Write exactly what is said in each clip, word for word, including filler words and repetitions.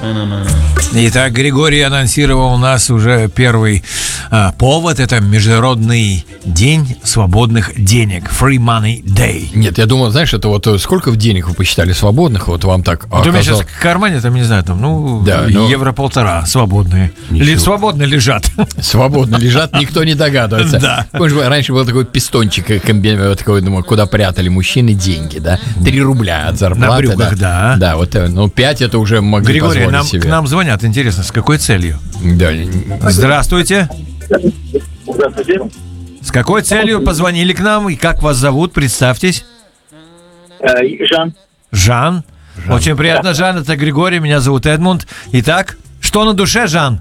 Итак, Григорий анонсировал у нас уже первый а, повод. Это Международный день свободных денег. Free Money Day. Нет, я думал, знаешь, это вот сколько в денег вы посчитали свободных, вот вам так вот оказалось... У меня сейчас в кармане, там, не знаю, там, ну, да, но... евро полтора свободные. Ли, свободно лежат. Свободно лежат, никто не догадывается. Да. Помнишь, раньше был такой пистончик, такой, думаю, куда прятали мужчины деньги, да? Три рубля от зарплаты. На брюках, да. Да, вот, ну, пять это уже могли Григорий, позволить нам, себе. к нам звонят, интересно, с какой целью? Да. Здравствуйте. Здравствуйте. С какой целью позвонили к нам и как вас зовут? Представьтесь. Жан. Жан. Жан. Очень приятно, Жан. Это Григорий, меня зовут Эдмунд. Итак, что на душе, Жан?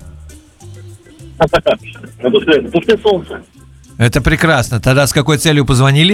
На душе, на душе солнце. Это прекрасно. Тогда с какой целью позвонили?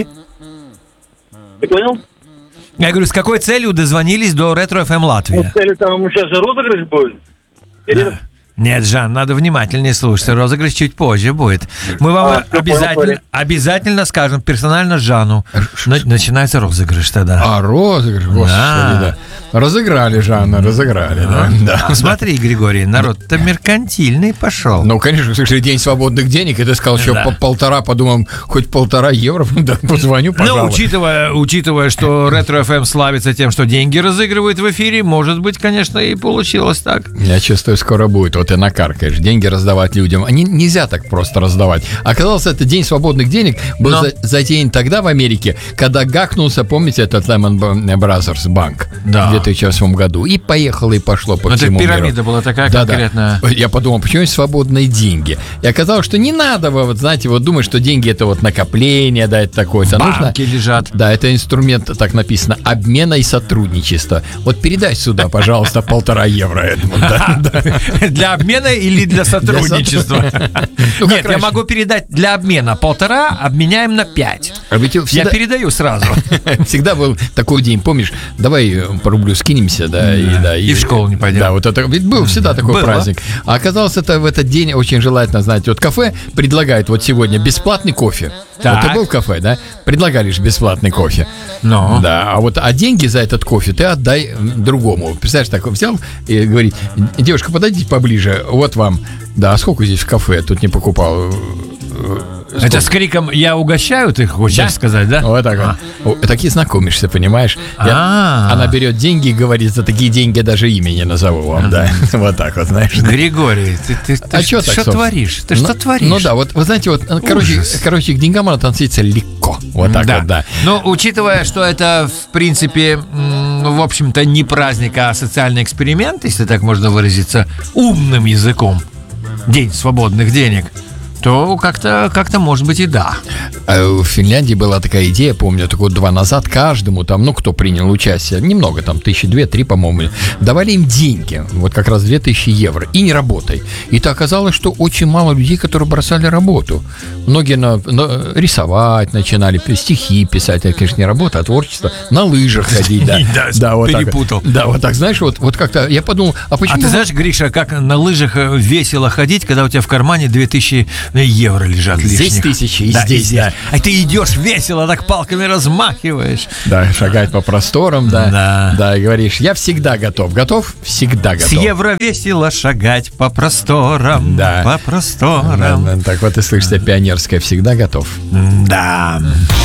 Ты понял? Я говорю, с какой целью дозвонились до Ретро эф эм Латвия? С целью там сейчас же розыгрыш будет. Или... Нет, Жан, надо внимательнее слушать. Розыгрыш чуть позже будет. Мы вам а, обязательно, обязательно скажем персонально Жану. На, начинается розыгрыш тогда. А, розыгрыш, господи, да. да. Разыграли Жанна, разыграли, да. да. А, смотри, Григорий, народ-то меркантильный пошел. Ну, конечно, слушай, день свободных денег, и ты сказал, что да. по полтора, подумал, хоть полтора евро, да, позвоню, пожалуй. Ну, учитывая, учитывая, что Ретро эф эм славится тем, что деньги разыгрывают в эфире, может быть, конечно, и получилось так. Я чувствую, скоро будет. Вот ты накаркаешь, деньги раздавать людям. Они нельзя так просто раздавать. Оказалось, это день свободных денег был Но... затеян тогда в Америке, когда гакнулся, помните, этот Lehman Brothers банк да. в две тысячи восьмом году. И поехало, и пошло по Но всему это пирамида миру. была такая да, конкретная. Да. Я подумал, почему есть свободные деньги? И оказалось, что не надо, вот, знаете, вот думать, что деньги это вот накопление, да, это такое-то. Банки нужно... лежат. Да, это инструмент, так написано, обмена и сотрудничества. Вот передай сюда, пожалуйста, полтора евро. Для обмена или для сотрудничества? Нет, я могу передать для обмена полтора, обменяем на пять. Я передаю сразу. Всегда был такой день, помнишь, давай по рублю скинемся, да, и, да, и, и в школу не пойдем. Да, вот это, ведь был всегда такой Было. праздник. А оказалось, это в этот день очень желательно, знаете, вот кафе предлагает вот сегодня бесплатный кофе. Так. Вот ты был в кафе, да? Предлагали же бесплатный кофе. Ну. Да, а вот а деньги за этот кофе ты отдай другому. Представляешь, так взял и говорит, девушка, подойдите поближе, вот вам. Да, а сколько здесь в кафе? Тут не покупал. Сколько? Это с криком «я угощаю», ты хочешь да? сказать, да? Вот так а. вот. Так и знакомишься, понимаешь? Я, она берет деньги и говорит, за такие деньги даже имя не назову вам, да. Вот так вот, знаешь. Григорий, ты, ты, ты а что, что творишь? Ты ну, что творишь? Ну да, вот вы знаете, вот, короче, короче, к деньгам относиться легко. Вот так да. вот, да. Но учитывая, что это, в принципе, в общем-то, не праздник, а социальный эксперимент, если так можно выразиться, умным языком, День свободных денег, то как-то, как-то может быть и да. В Финляндии была такая идея, помню, так вот два назад каждому там, ну, кто принял участие, немного там, тысячи две-три, по-моему, давали им деньги, вот как раз две тысячи евро, и не работай. И то оказалось, что очень мало людей, которые бросали работу. Многие на, на, рисовать начинали, стихи писать, это, конечно, не работа, а творчество, на лыжах ходить, да. Да, вот перепутал. Да, вот так, знаешь, вот, вот как-то, я подумал, а почему... А ты знаешь, Гриша, как на лыжах весело ходить, когда у тебя в кармане две тысячи евро лежат лишних. Здесь тысячи, и да, здесь, и здесь. Да. А ты идешь весело, так палками размахиваешь. Да, шагать по просторам, да. Да. Да, и говоришь, я всегда готов. Готов? Всегда готов. С евро весело шагать по просторам. Да. По просторам. Да, да, так вот и слышите, пионерское, всегда готов. Да.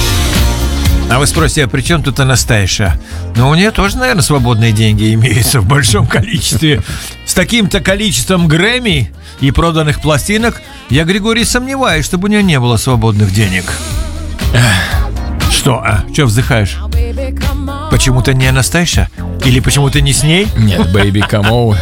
А вы спросите, а при чем тут Анастейша? Ну, у нее тоже, наверное, свободные деньги имеются в большом количестве. С таким-то количеством Грэмми и проданных пластинок я, Григорий, сомневаюсь, чтобы у нее не было свободных денег. Что? А? Что вздыхаешь? Почему-то не Анастейша? Или почему-то не с ней? Нет, Baby Come On,